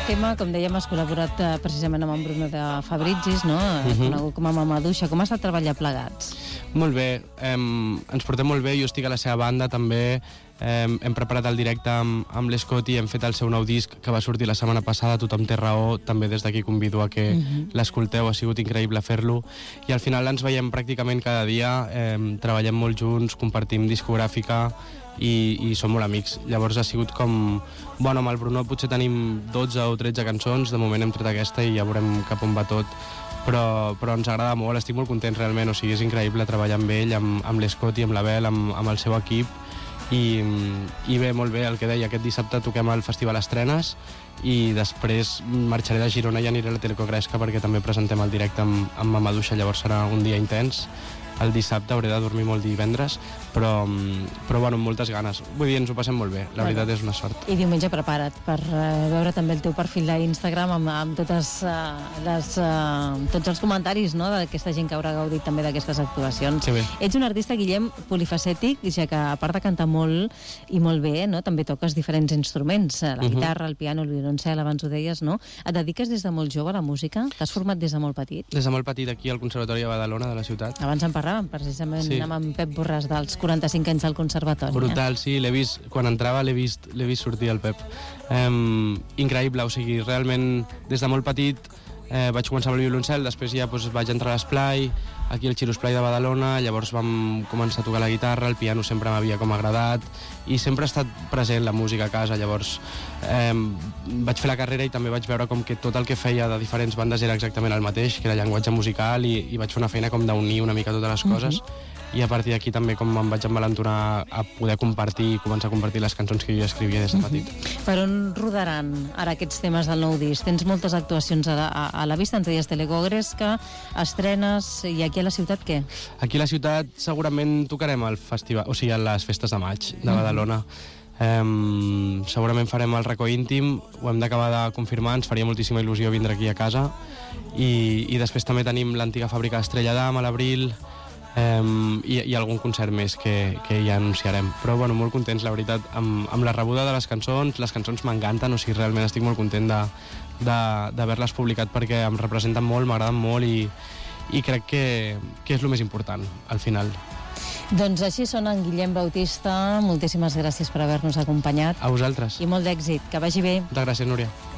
aquest tema, com dèiem, has col·laborat precisament amb en Bruno de Fabrizis, no? Conegut com a Mamaduixa. Com ha estat treballar plegats? Molt bé, ens portem molt bé, jo estic a la seva banda també, hem preparat el directe amb l'Scotty, hem fet el seu nou disc que va sortir la setmana passada, Tothom té raó, també des d'aquí convido a que l'escolteu, ha sigut increïble fer-lo, i al final ens veiem pràcticament cada dia, treballem molt junts, compartim discogràfica i som molt amics. Llavors ha sigut com... Bueno, amb el Bruno potser tenim 12 o 13 cançons, de moment hem tret aquesta i ja veurem cap on va tot, però ens agrada molt, estic molt content realment, o sigui, és increïble treballar amb ell, amb l'Scotty, amb l'Abel, amb el seu equip, i bé, molt bé, el que deia, aquest dissabte toquem al Festival Estrenes i després marxaré de Girona i aniré a la Telecogresca perquè també presentem el directe amb Mamaduixa, llavors serà un dia intens. El dissabte hauré de dormir molt divendres, però bueno, amb moltes ganes. Vull dir, ens ho passem molt bé, la veritat és una sort. I diumenge prepara't per veure també el teu perfil d'Instagram amb tots els comentaris, no?, d'aquesta gent que haurà gaudit també d'aquestes actuacions. Sí, ets un artista, Guillem, polifacètic, ja que a part de cantar molt i molt bé, no?, també toques diferents instruments, la guitarra, el piano, el violoncel, abans ho deies, no? Et dediques des de molt jove a la música? T'has format des de molt petit? Des de molt petit, aquí al Conservatori de Badalona, de la ciutat. Abans en parlàvem precisament amb en Pep Borràs dels 45 anys al Conservatori. Brutal, sí, l'he vist, quan entrava l'he vist sortir el Pep. Increïble, o sigui, realment des de molt petit vaig començar amb el violoncel, després ja vaig entrar a l'Esplai, aquí al Xiroesplai de Badalona, llavors vam començar a tocar la guitarra, el piano sempre m'havia com agradat i sempre ha estat present la música a casa, llavors vaig fer la carrera i també vaig veure com que tot el que feia de diferents bandes era exactament el mateix, que era llenguatge musical i vaig fer una feina com d'unir una mica totes les coses i a partir d'aquí també com em vaig envalentonar a poder compartir i començar a compartir les cançons que jo escrivia des de petit. Per on rodaran ara aquests temes del nou disc? Tens moltes actuacions a la vista, ens deies Telecogresca, estrenes, i aquí a la ciutat què? Aquí a la ciutat segurament tocarem al festival, o sigui, a les festes de maig de Badalona. Segurament farem el racó íntim, ho hem d'acabar de confirmar, ens faria moltíssima il·lusió vindre aquí a casa i després també tenim l'antiga fàbrica d'Estrella d'Am a l'abril, i algun concert més que ja anunciarem, però bueno, molt contents la veritat amb la rebuda de les cançons m'encanten, o sigui, realment estic molt content d'haver-les publicat perquè em representen molt, m'agraden molt i crec que és el més important al final. Doncs així sona en Guillem Bautista, moltíssimes gràcies per haver-nos acompanyat. A vosaltres. I molt d'èxit, que vagi bé. Moltes gràcies, Núria.